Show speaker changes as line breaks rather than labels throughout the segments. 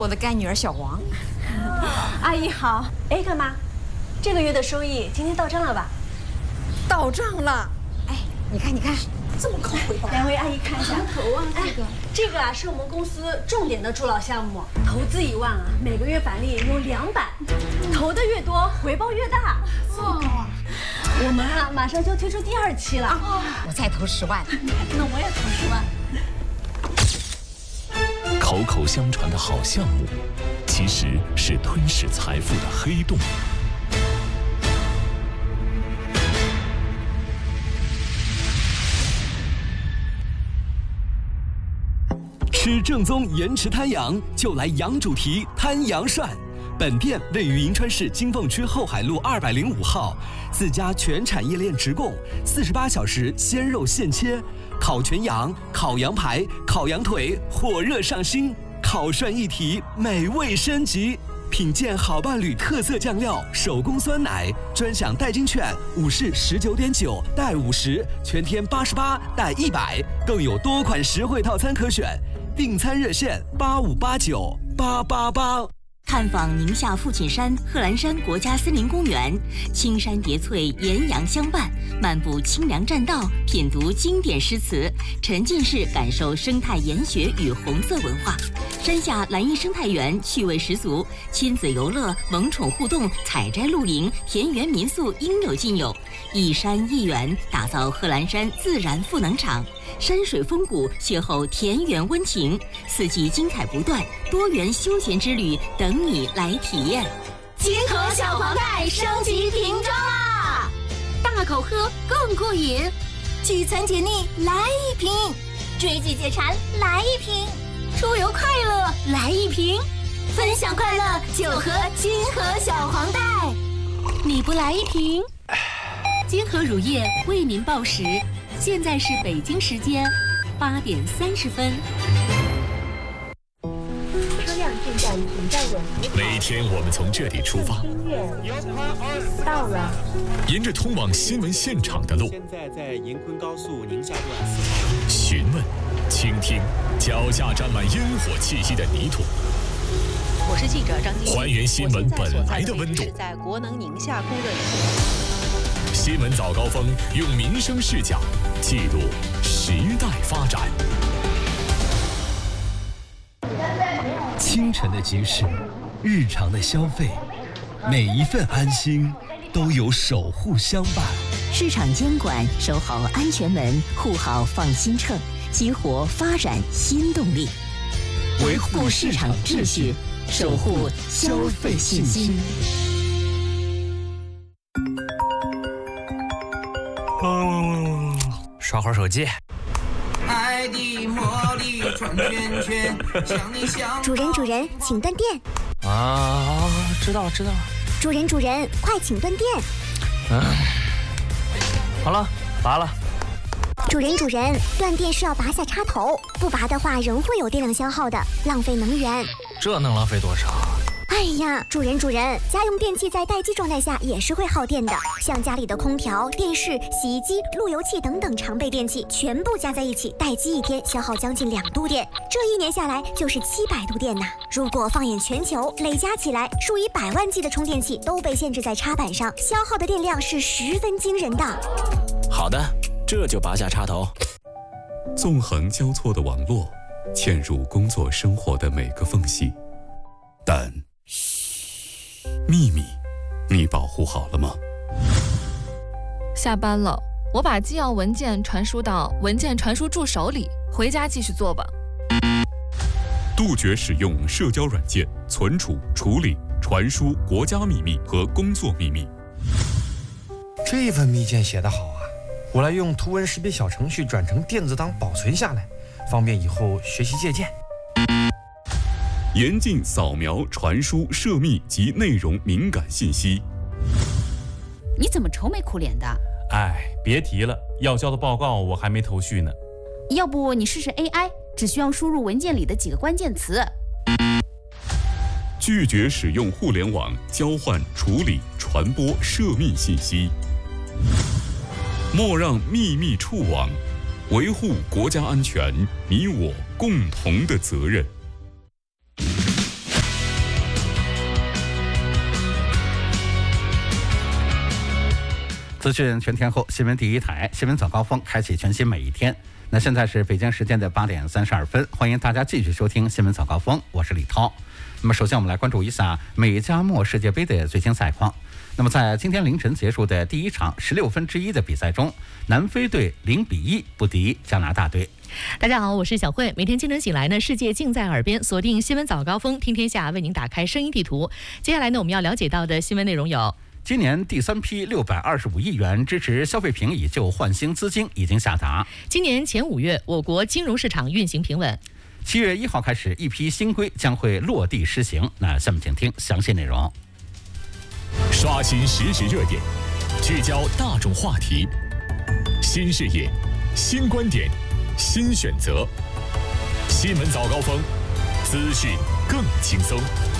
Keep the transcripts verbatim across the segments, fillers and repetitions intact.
我的干女儿小王。
阿姨好。哎，干妈，这个月的收益今天到账了吧？
到账了。哎，你看，你看，这么高回报。
两位阿姨看一下。
头啊，这个、
哎，这个啊是我们公司重点的助老项目，投资一万啊，每个月返利有两百，投的越多，回报越大。
哦，
我们啊马上就推出第二期了。
哦，我再投十万。
那我也投十万。
口口相传的好项目，其实是吞噬财富的黑洞。吃正宗盐池滩羊，就来羊主题滩羊涮。本店位于银川市金凤区后海路二百零五号，自家全产业链直供，四十八小时鲜肉现切，烤全羊、烤羊排、烤羊腿，火热上新，烤涮一体，美味升级。品鉴好伴侣特色酱料，手工酸奶，专享代金券，五是十九点九带五十，全天八十八带一百，更有多款实惠套餐可选。订餐热线八五八九八八八。
探访宁夏父亲山贺兰山国家森林公园，青山叠翠，岩阳相伴，漫步清凉栈道，品读经典诗词，沉浸式感受生态研学与红色文化。山下蓝荫生态园趣味十足，亲子游乐、萌宠互动、采摘露营、田园民宿应有尽有。一山一园，打造贺兰山自然赋能场。山水风谷，邂逅田园温情，四季精彩不断，多元休闲之旅等你来体验。
金河小黄袋升级瓶装啦！大口喝更过瘾，聚餐解腻来一瓶，追剧解馋来一瓶，出游快乐来一瓶，分享快乐就喝金河小黄袋。你不来一瓶？金河乳业为您报时。现在是北京时间八点三十分。
车辆正在停在稳福桥。
每天我们从这里出发，
到了，
沿着通往新闻现场的路，
现在在银昆高速宁夏段四号，
询问、倾听脚下沾满烟火气息的泥土。
我是记者张晶，
还原新闻本来的温度。
是在国能宁夏供热站。
新闻早高峰用民生视角记录时代发展。清晨的集市，日常的消费，每一份安心都有守护相伴。
市场监管，守好安全门，护好放心秤，激活发展新动力，维护市场秩序，守护消费信心。
嗯，刷会儿手机。
爱的魔力转圈圈，想你想。
主人主人，请断电。
啊，知道了知道了。
主人主人，快请断电。
嗯，好了，拔了。
主人主人，断电是要拔下插头，不拔的话仍会有电量消耗的，浪费能源。
这能浪费多少？
哎呀，主人主人，家用电器在待机状态下也是会耗电的，像家里的空调、电视、洗衣机、路由器等等常备电器，全部加在一起，待机一天消耗将近两度电，这一年下来就是七百度电呐。如果放眼全球，累加起来，数以百万计的充电器都被限制在插板上，消耗的电量是十分惊人的。
好的，这就拔下插头。
纵横交错的网络，嵌入工作生活的每个缝隙，但嘘，秘密，你保护好了吗？
下班了，我把机要文件传输到文件传输助手里，回家继续做吧。
杜绝使用社交软件存储、处理、传输国家秘密和工作秘密。
这份密件写得好啊，我来用图文识别小程序转成电子档保存下来，方便以后学习借鉴。
严禁扫描、传输涉密及内容敏感信息。
你怎么愁眉苦脸的？
哎，别提了，要交的报告我还没头绪呢。
要不你试试 A I， 只需要输入文件里的几个关键词。
拒绝使用互联网交换、处理、传播涉密信息。莫让秘密触网，维护国家安全，你我共同的责任。
资讯全天候，新闻第一台，新闻早高峰，开启全新每一天。那现在是北京时间的八点三十二分，欢迎大家继续收听新闻早高峰，我是李涛。那么首先我们来关注一下美加墨世界杯的最新赛况。那么在今天凌晨结束的第一场十六分之一的比赛中，南非队零比一不敌加拿大队。
大家好，我是小慧。每天清晨醒来呢，世界尽在耳边，锁定新闻早高峰，听天下，为您打开声音地图。接下来呢，我们要了解到的新闻内容有：
今年第三批六百二十五亿元支持消费品以旧换新资金已经下达。
今年前五月，我国金融市场运行平稳。
七月一号开始，一批新规将会落地施行。那下面请听详细内容。
刷新实时热点，聚焦大众话题，新视野，新观点，新选择。新闻早高峰，资讯更轻松。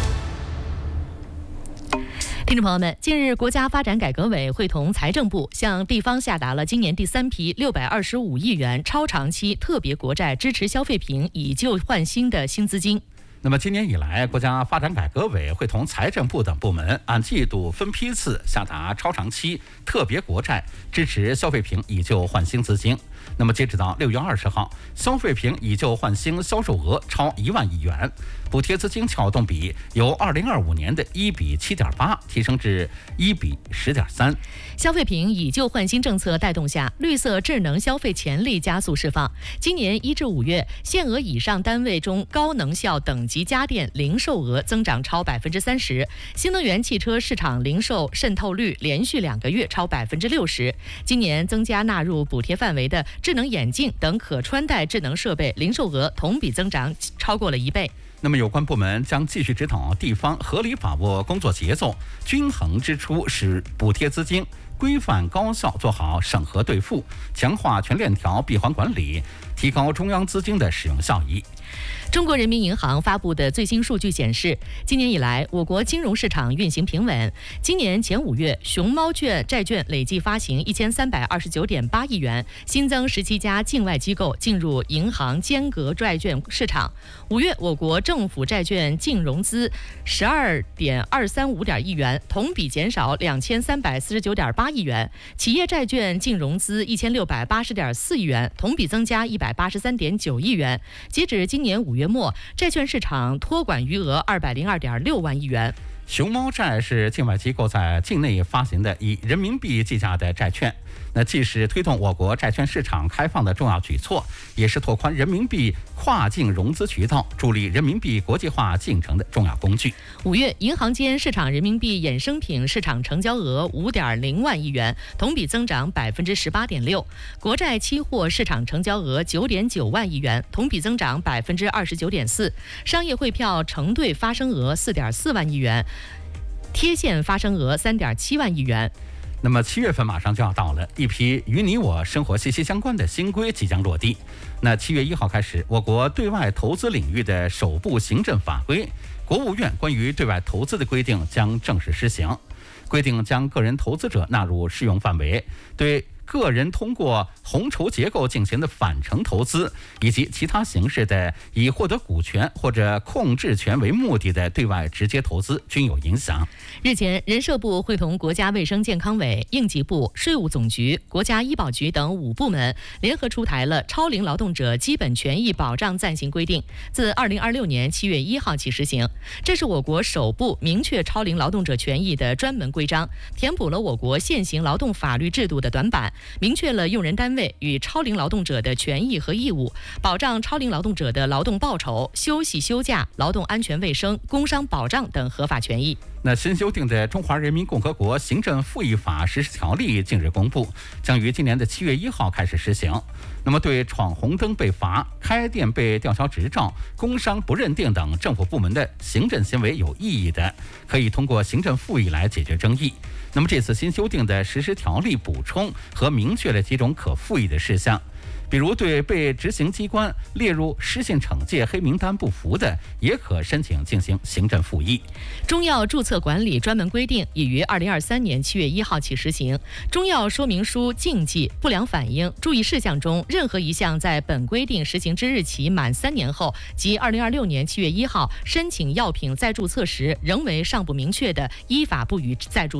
听众朋友们，近日国家发展改革委会同财政部向地方下达了今年第三批六百二十五亿元超长期特别国债支持消费品以旧换新的新资金。
那么今年以来，国家发展改革委会同财政部等部门按季度分批次下达超长期特别国债支持消费品以旧换新资金。那么截止到六月二十号，消费品以旧换新销售额超一万亿元，补贴资金撬动比由二零二五年的一比七点八提升至一比十点三。
消费品以旧换新政策带动下，绿色智能消费潜力加速释放。今年一至五月，限额以上单位中高能效等级家电零售额增长超百分之三十，新能源汽车市场零售渗透率连续两个月超百分之六十。今年增加纳入补贴范围的智能眼镜等可穿戴智能设备零售额同比增长超过了一倍。
那么有关部门将继续指导地方合理把握工作节奏，均衡支出，使补贴资金规范高效做好审核兑付，强化全链条闭环管理，提高中央资金的使用效益。
中国人民银行发布的最新数据显示，今年以来，我国金融市场运行平稳。今年前五月，熊猫券债券累计发行一千三百二十九点八亿元，新增十七家境外机构进入银行间隔债券市场。五月，我国政府债券净融资十二点二三五点亿元，同比减少两千三百四十九点八亿元；企业债券净融资一千六百八十点四亿元，同比增加一百八十三点九亿元。截止今年五月末，债券市场托管余额二百零二点六万亿元。
熊猫债是境外机构在境内发行的以人民币计价的债券，那既是推动我国债券市场开放的重要举措，也是拓宽人民币跨境融资渠道、助力人民币国际化进程的重要工具。
五月，银行间市场人民币衍生品市场成交额五点零万亿元，同比增长百分之十八点六；国债期货市场成交额九点九万亿元，同比增长百分之二十九点四；商业汇票承兑发生额四点四万亿元。贴现发生额三点七万亿元。
那么七月份马上就要到了，一批与你我生活息息相关的新规即将落地。那七月一号开始，我国对外投资领域的首部行政法规《国务院关于对外投资的规定》将正式施行。规定将个人投资者纳入适用范围，对个人通过红筹结构进行的返程投资，以及其他形式的以获得股权或者控制权为目的的对外直接投资均有影响。
日前，人社部会同国家卫生健康委、应急部、税务总局、国家医保局等五部门联合出台了《超龄劳动者基本权益保障暂行规定》，自二零二六年七月一号起实行。这是我国首部明确超龄劳动者权益的专门规章，填补了我国现行劳动法律制度的短板，明确了用人单位与超龄劳动者的权益和义务，保障超龄劳动者的劳动报酬、休息休假、劳动安全卫生、工伤保障等合法权益。
那新修订的《中华人民共和国行政复议法实施条例》近日公布，将于今年的七月一号开始实行。那么，对闯红灯被罚、开店被吊销执照、工伤不认定等政府部门的行政行为有异议的，可以通过行政复议来解决争议。那么，这次新修订的实施条例补充和明确了几种可复议的事项。比如对被执行机关列入失信惩戒黑名单不服的，也可申请进行行政复议。
中药注册管理专门规定已于二零二三年七月一号起实行。中药说明书禁忌、不良反应、注意事项中任何一项在本规定实行之日起满三年后，即二零二六年七月一号申请药品再注册时仍为尚不明确的，依法不予再注册。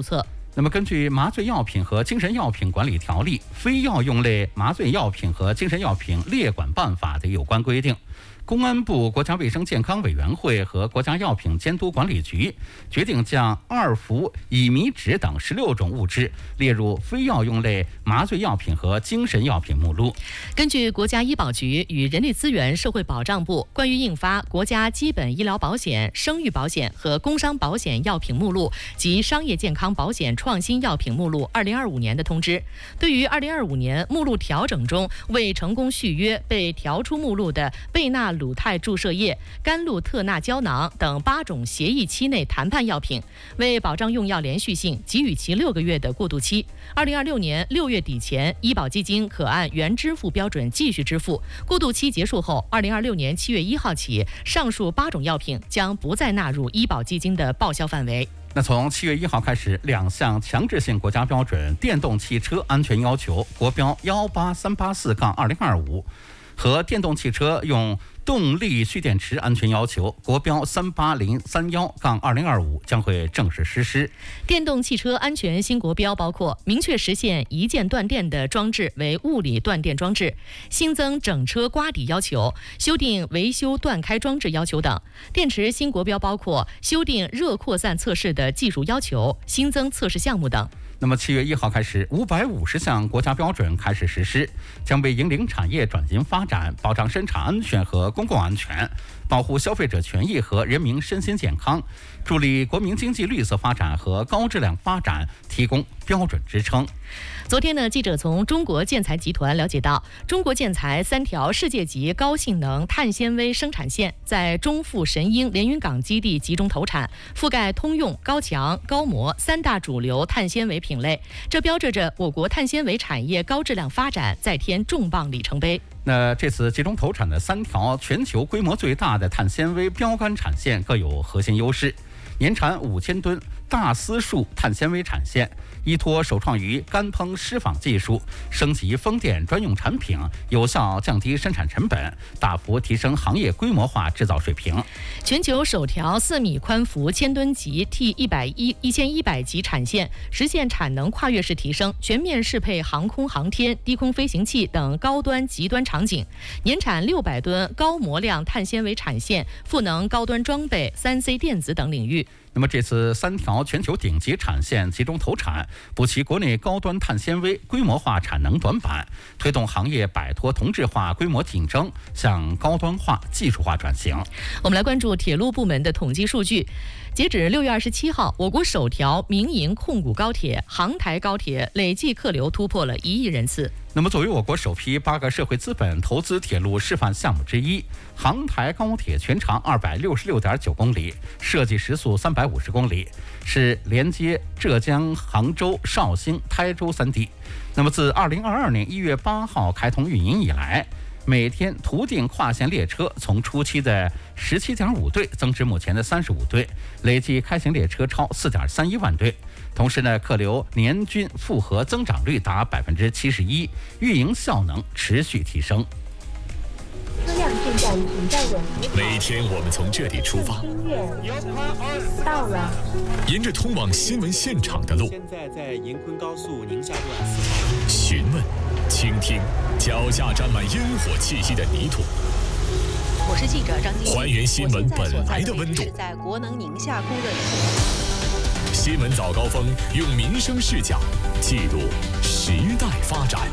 那么，根据《麻醉药品和精神药品管理条例》《非药用类麻醉药品和精神药品列管办法》的有关规定，公安部国家卫生健康委员会和国家药品监督管理局决定将二氟乙醚酯等十六种物质列入非药用类麻醉药品和精神药品目录。
根据国家医保局与人力资源社会保障部关于印发《国家基本医疗保险、生育保险和工伤保险药品目录及商业健康保险创新药品目录二零二五年的通知》，对于二零二五年目录调整中未成功续约被调出目录的贝纳鲁肽注射液、甘露特钠胶囊等八种协议期内谈判药品，为保障用药连续性，给予其六个月的过渡期。二零二六年六月底前，医保基金可按原支付标准继续支付。过渡期结束后，二零二六年七月一号起，上述八种药品将不再纳入医保基金的报销范围。
那从七月一号开始，两项强制性国家标准电动汽车安全要求国标幺八三八四杠二零二五和电动汽车用动力蓄电池安全要求国标三八零三幺杠二零二五将会正式实施。
电动汽车安全新国标包括明确实现一键断电的装置为物理断电装置，新增整车刮底要求，修订维修断开装置要求等。电池新国标包括修订热扩散测试的技术要求，新增测试项目等。
那么七月一号开始，五百五十项国家标准开始实施，将为引领产业转型发展、保障生产安全和公共安全、保护消费者权益和人民身心健康，助力国民经济绿色发展和高质量发展提供标准支撑。
昨天呢，记者从中国建材集团了解到，中国建材三条世界级高性能碳纤维生产线在中富神鹰连云港基地集中投产，覆盖通用、高强、高模三大主流碳纤维品类，这标志着我国碳纤维产业高质量发展再添重磅里程碑。
那这次集中投产的三条全球规模最大的碳纤维标杆产线各有核心优势。年产五千吨大丝树碳纤维产线，依托首创于干烹湿纺技术，升级风电专用产品，有效降低生产成本，大幅提升行业规模化制造水平。
全球首条四米宽幅千吨级 T 一百一一千一百级产线，实现产能跨越式提升，全面适配航空航天、低空飞行器等高端极端场景。年产六百吨高模量碳纤维产线，赋能高端装备、三 C 电子等领域。
那么这次三条全球顶级产线集中投产，补齐国内高端碳纤维规模化产能短板，推动行业摆脱同质化规模竞争，向高端化技术化转型。
我们来关注铁路部门的统计数据。截止六月二十七号，我国首条民营控股高铁杭台高铁累计客流突破了一亿人次。
那么作为我国首批八个社会资本投资铁路示范项目之一，杭台高铁全长二百六十六点九公里，设计时速三百五十公里，是连接浙江杭州、绍兴、台州三地。那么自二零二二年一月八号开通运营以来，每天途定跨线列车从初期的十七点五对增至目前的三十五对，累计开行列车超四点三一万对。同时呢，客流年均复合增长率达百分之七十一，运营效能持续提升。
车辆进站请站稳扶好。
每天我们从这里出发，
到了，
沿着通往新闻现场的路，
现在在银昆高速宁夏段四号，
询问、倾听脚下沾满烟火气息的泥土。
我是记者张晶，
还原新闻本来的温度。
是在国能宁夏供热站。
新闻早高峰用民生视角记录时代发展。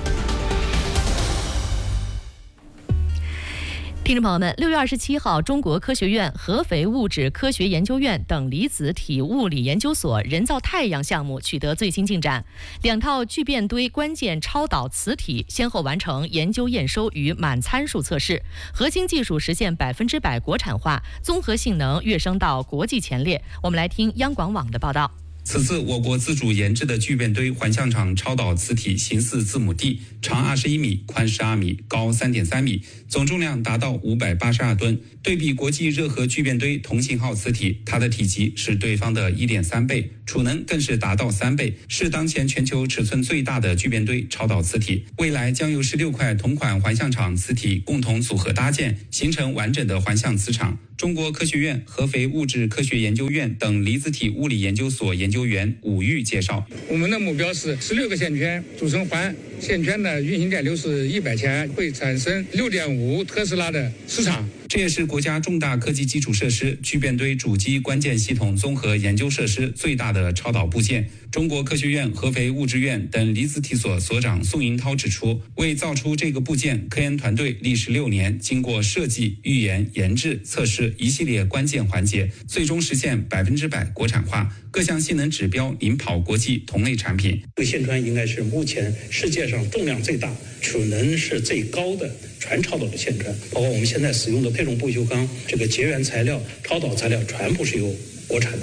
听众朋友们，六月二十七号，中国科学院合肥物质科学研究院等离子体物理研究所人造太阳项目取得最新进展，两套聚变堆关键超导磁体先后完成研究验收与满参数测试，核心技术实现百分之百国产化，综合性能跃升到国际前列。我们来听央广网的报道。
此次我国自主研制的聚变堆环相场超导磁体形似字母 D， 长二十一米，宽十二米，高三点三米，总重量达到五百八十二吨。对比国际热核聚变堆同型号磁体，它的体积是对方的 一点三倍，储能更是达到三倍，是当前全球尺寸最大的聚变堆超导磁体。未来将由十六块同款环相场磁体共同组合搭建，形成完整的环相磁场。 中国科学院合肥物质科学研究院等离子体物理研究所研究员武玉介绍，
我们的目标是十六个线圈组成环，线圈的运行电流是一百千，会产生六点五特斯拉的磁场。
这也是国家重大科技基础设施聚变堆主机关键系统综合研究设施最大的超导部件。中国科学院合肥物质院等离子体所所长宋银涛指出，为造出这个部件，科研团队历时六年，经过设计、预研、研制、测试一系列关键环节，最终实现百分之百国产化，各项性能指标领跑国际同类产品。
这个线圈应该是目前世界上重量最大、储能是最高的全超导的线圈，包括我们现在使用的配重不锈钢这个结缘材料、超导材料，全部是由国产的。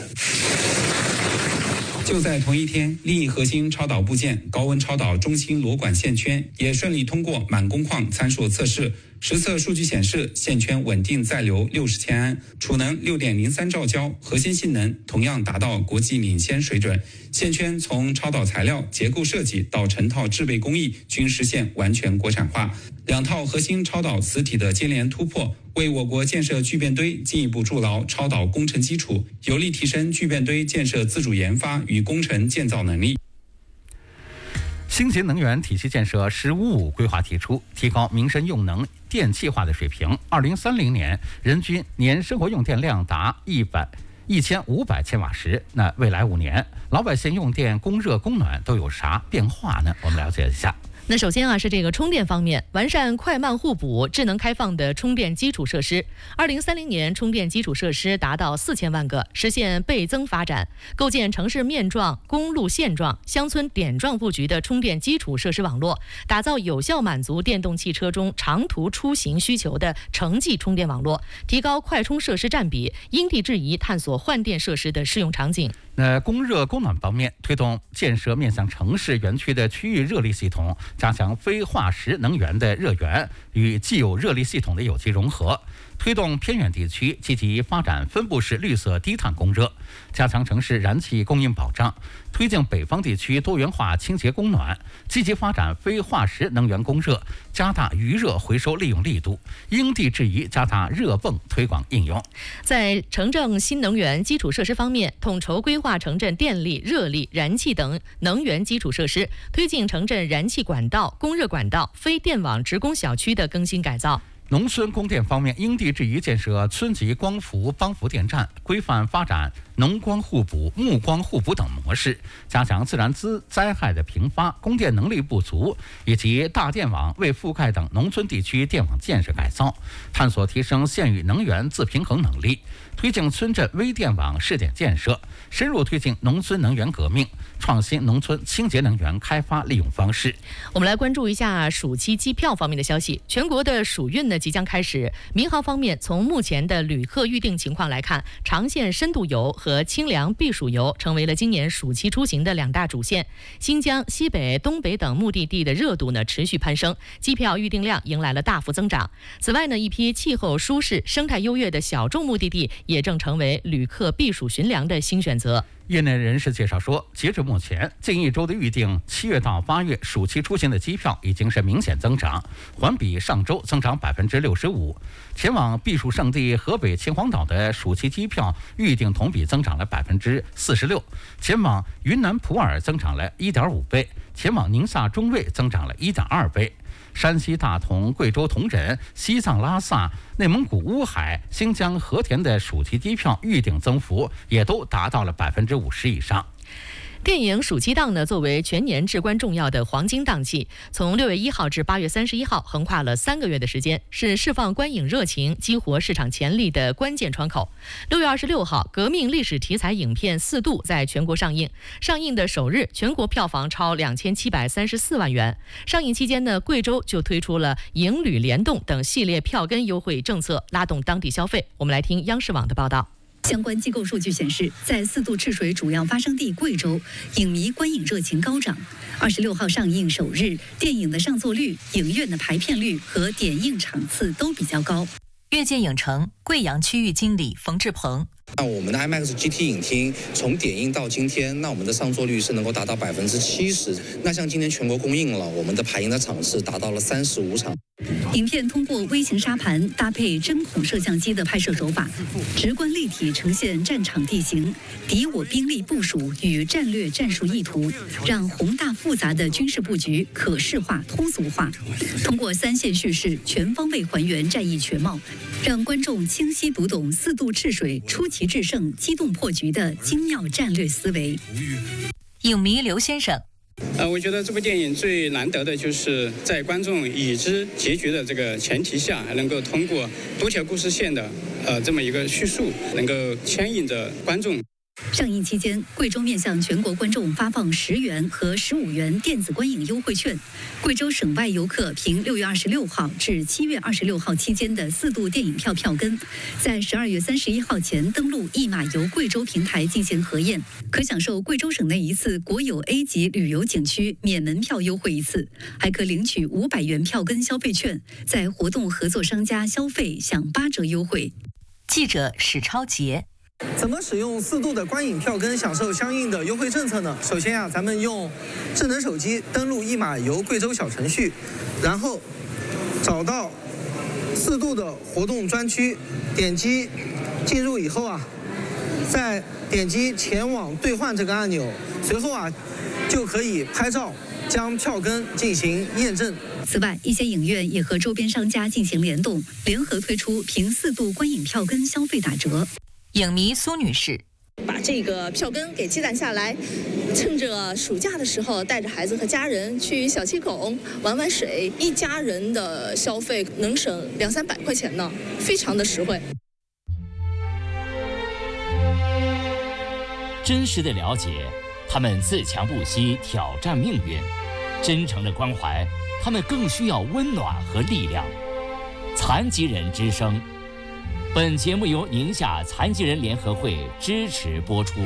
就在同一天，另一核心超导部件高温超导中芯螺管线圈也顺利通过满工况参数测试。实测数据显示，线圈稳定载流六十千安，储能六点零三兆焦，核心性能同样达到国际领先水准。线圈从超导材料、结构设计到成套制备工艺均实现完全国产化。两套核心超导磁体的接连突破，为我国建设聚变堆进一步筑牢超导工程基础，有力提升聚变堆建设自主研发与工程建造能力。
新型能源体系建设“十五五”规划提出，提高民生用能电气化的水平。二零三零年人均年生活用电量达一百一千五百千瓦时，那未来五年老百姓用电、供热、供暖都有啥变化呢？我们了解一下。
那首先啊，是这个充电方面，完善快慢互补、智能开放的充电基础设施。二零三零年，充电基础设施达到四千万个，实现倍增发展，构建城市面状、公路线状、乡村点状布局的充电基础设施网络，打造有效满足电动汽车中长途出行需求的城际充电网络，提高快充设施占比，因地制宜探索换电设施的适用场景。
那供热供暖方面，推动建设面向城市园区的区域热力系统，加强非化石能源的热源与既有热力系统的有机融合，推动偏远地区积极发展分布式绿色低碳供热，加强城市燃气供应保障，推进北方地区多元化清洁供暖，积极发展非化石能源供热，加大余热回收利用力度，因地制宜加大热泵推广应用。
在城镇新能源基础设施方面，统筹规划城镇电力、热力、燃气等能源基础设施，推进城镇燃气管道、供热管道、非电网职工小区的更新改造。
农村供电方面，因地制宜建设村级光伏帮扶电站，规范发展农光互补、牧光互补等模式，加强自然资灾害的频发、供电能力不足以及大电网未覆盖等农村地区电网建设改造，探索提升县域能源自平衡能力，推进村镇微电网试点建设，深入推进农村能源革命，创新农村清洁能源开发利用方式。
我们来关注一下暑期机票方面的消息。全国的暑运呢即将开始，民航方面，从目前的旅客预订情况来看，长线深度游和清凉避暑游成为了今年暑期出行的两大主线。新疆、西北、东北等目的地的热度呢持续攀升，机票预订量迎来了大幅增长。此外呢，一批气候舒适、生态优越的小众目的地也正成为旅客避暑寻凉的新选择。
业内人士介绍说，截至目前，近一周的预订，七月到八月暑期出行的机票已经是明显增长，环比上周增长百分之六十五。前往避暑胜地河北秦皇岛的暑期机票预订同比增长了百分之四十六，前往云南普洱增长了一点五倍，前往宁夏中卫增长了一点二倍。山西大同、贵州铜仁、西藏拉萨、内蒙古乌海、新疆和田的暑期机票预订增幅也都达到了百分之五十以上。
电影暑期档呢，作为全年至关重要的黄金档期，从六月一号至八月三十一号，横跨了三个月的时间，是释放观影热情、激活市场潜力的关键窗口。六月二十六号，革命历史题材影片《四渡》在全国上映，上映的首日，全国票房超两千七百三十四万元。上映期间呢，贵州就推出了影旅联动等系列票根优惠政策，拉动当地消费。我们来听央视网的报道。
相关机构数据显示，在四渡赤水主要发生地贵州，影迷观影热情高涨。二十六号上映首日，电影的上座率、影院的排片率和点映场次都比较高。
越界影城贵阳区域经理冯志鹏。
那我们的 IMAX G T 影厅从点映到今天，那我们的上座率是能够达到百分之七十。那像今天全国公映了，我们的排映的场次达到了三十五场。
影片通过微型沙盘搭配针孔摄像机的拍摄手法，直观立体呈现战场地形、敌我兵力部署与战略战术意图，让宏大复杂的军事布局可视化、通俗化。通过三线叙事，全方位还原战役全貌，让观众清晰读懂四渡赤水出奇制胜、机动破局的精妙战略思维。
影迷刘先生。
呃，我觉得这部电影最难得的就是在观众已知结局的这个前提下，还能够通过多条故事线的呃这么一个叙述，能够牵引着观众。
上映期间，贵州面向全国观众发放十元和十五元电子观影优惠券。贵州省外游客凭六月二十六号至七月二十六号期间的四渡电影票票根，在十二月三十一号前登录一马游贵州平台进行核验，可享受贵州省内一次国有 A 级旅游景区免门票优惠一次，还可领取五百元票根消费券，在活动合作商家消费享八折优惠。
记者史超杰。
怎么使用四渡的观影票根享受相应的优惠政策呢？首先啊，咱们用智能手机登录一马游贵州小程序，然后找到四渡的活动专区，点击进入以后啊，再点击前往兑换这个按钮，随后啊就可以拍照将票根进行验证。
此外，一些影院也和周边商家进行联动，联合推出凭四渡观影票根消费打折。
影迷苏女士，
把这个票根给积攒下来，趁着暑假的时候带着孩子和家人去小七孔玩玩水，一家人的消费能省两三百块钱呢，非常的实惠。
真实的了解，他们自强不息，挑战命运；真诚的关怀，他们更需要温暖和力量。残疾人之声。本节目由宁夏残疾人联合会支持播出。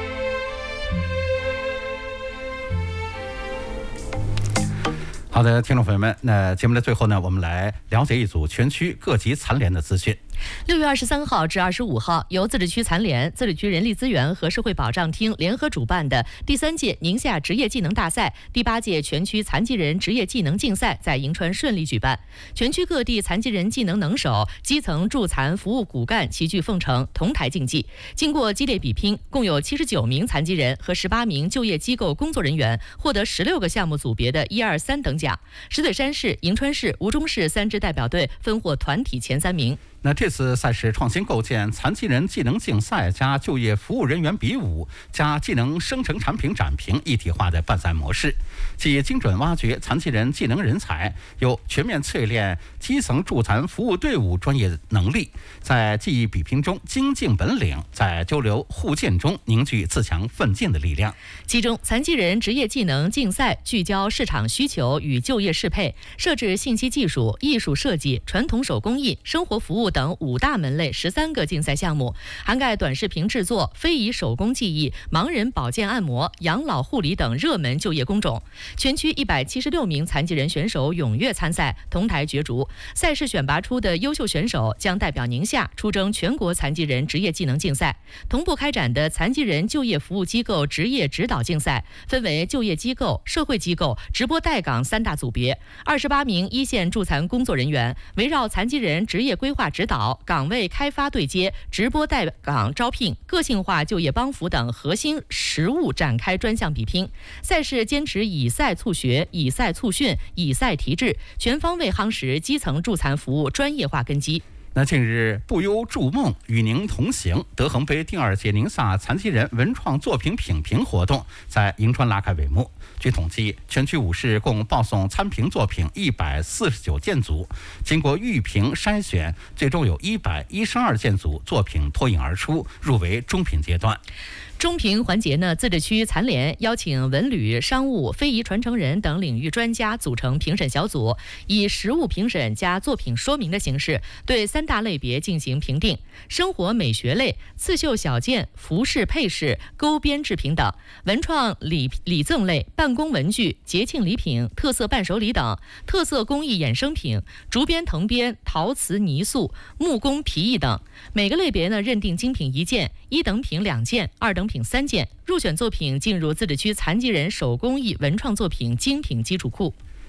好的，听众朋友们，那节目的最后呢，我们来了解一组全区各级残联的资讯。
六月二十三号至二十五号，由自治区残联、自治区人力资源和社会保障厅联合主办的第三届宁夏职业技能大赛、第八届全区残疾人职业技能竞赛在银川顺利举办。全区各地残疾人技能能手、基层助残服务骨干齐聚凤城，同台竞技。经过激烈比拼，共有七十九名残疾人和十八名就业机构工作人员获得十六个项目组别的一二三等奖。石嘴山市、银川市、吴忠市三支代表队分获团体前三名。
那这次赛事创新构建残疾人技能竞赛加就业服务人员比武加技能生成产品展评一体化的办赛模式，既精准挖掘残疾人技能人才，又全面淬炼基层助残服务队伍专业能力，在技艺比拼中精进本领，在交流互鉴中凝聚自强奋进的力量。
其中，残疾人职业技能竞赛聚焦市场需求与就业适配，设置信息技术、艺术设计、传统手工艺、生活服务等五大门类十三个竞赛项目，涵盖短视频制作、非遗手工技艺、盲人保健按摩、养老护理等热门就业工种。全区一百七十六名残疾人选手踊跃参赛，同台角逐。赛事选拔出的优秀选手将代表宁夏出征全国残疾人职业技能竞赛。同步开展的残疾人就业服务机构职业指导竞赛分为就业机构、社会机构、直播带岗三大组别。二十八名一线助残工作人员围绕残疾人职业规划指导、岗位开发对接、直播带岗招聘、个性化就业帮扶等核心实务展开专项比拼。赛事坚持以赛促学、以赛促训、以赛提质，全方位夯实基层助残服务专业化根基。
那近日，不忧筑梦，与您同行德恒杯第二届宁夏残疾人文创作品品评活动在银川拉开帷幕。据统计，全区五市共报送参评作品一百四十九件组，经过预评筛选，最终有一百一十二件组作品脱颖而出，入围中评阶段。
中评环节呢，自治区残联邀请文旅、商务、非遗传承人等领域专家组成评审小组，以实物评审加作品说明的形式，对三大类别进行评定：生活美学类、刺绣小件、服饰配饰、钩边制品等；文创礼礼赠类、办公文具、节庆礼品、特色伴手礼等；特色工艺衍生品、竹编藤编、陶瓷泥塑、木工皮艺等。每个类别呢认定精品一件，一等品两件，二等品三件。入选作品进入自治区残疾人手工艺文创作品精品基础库。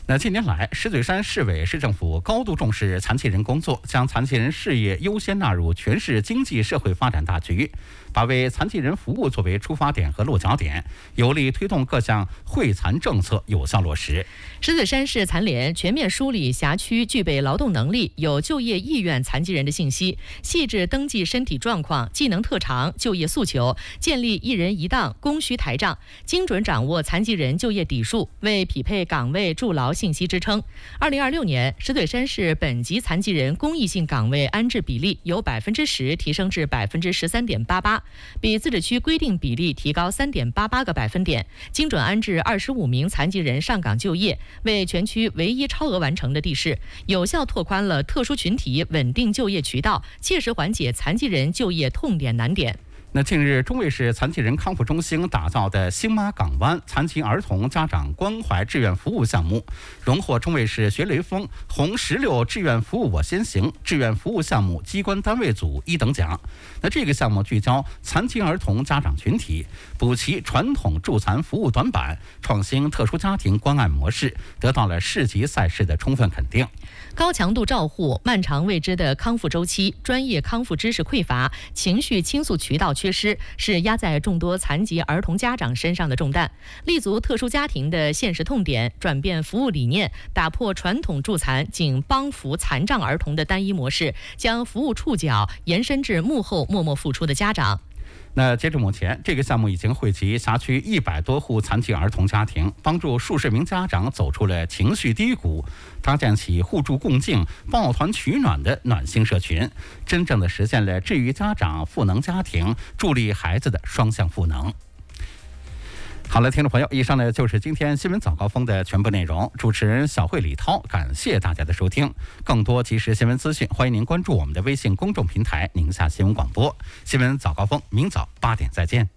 那近年来，石嘴山市委市政府高度重视残疾人工作，将残疾人事业优先纳入全市经济社会发展大局，把为残疾人服务作为出发点和落脚点，有力推动各项惠残政策有效落实。
石嘴山市残联全面梳理辖区具备劳动能力、有就业意愿残疾人的信息，细致登记身体状况、技能特长、就业诉求，建立一人一档、供需台账，精准掌握残疾人就业底数，为匹配岗位筑牢信息支撑。二零二六年，石嘴山市本级残疾人公益性岗位安置比例由百分之十提升至百分之十三点八八，比自治区规定比例提高三点八八个百分点，精准安置二十五名残疾人上岗就业，为全区唯一超额完成的地市，有效拓宽了特殊群体稳定就业渠道，切实缓解残疾人就业痛点难点。
那近日，中卫市残疾人康复中心打造的新妈港湾残疾儿童家长关怀志愿服务项目，荣获中卫市学雷锋红石榴志愿服务我先行志愿服务项目机关单位组一等奖。那这个项目聚焦残疾儿童家长群体，补齐传统助残服务短板，创新特殊家庭关爱模式，得到了市级赛事的充分肯定。
高强度照护、漫长未知的康复周期、专业康复知识匮乏、情绪倾诉渠道缺失，是压在众多残疾儿童家长身上的重担。立足特殊家庭的现实痛点，转变服务理念，打破传统助残仅帮扶残障儿童的单一模式，将服务触角延伸至幕后默默付出的家长。
那截至目前，这个项目已经惠及辖区一百多户残疾儿童家庭，帮助数十名家长走出了情绪低谷，搭建起互助共敬、抱团取暖的暖心社群，真正的实现了治愈家长、赋能家庭、助力孩子的双向赋能。好了，听众朋友，以上呢就是今天新闻早高峰的全部内容。主持人小慧、李涛，感谢大家的收听。更多即时新闻资讯，欢迎您关注我们的微信公众平台“宁夏新闻广播”。新闻早高峰，明早八点再见。